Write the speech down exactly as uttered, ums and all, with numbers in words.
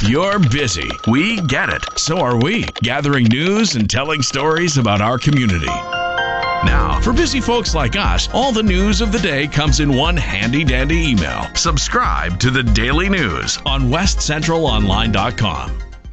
You're busy. We get it. So are we. Gathering news and telling stories about our community. Now, for busy folks like us, all the news of the day comes in one handy-dandy email. Subscribe to the Daily News on west central online dot com.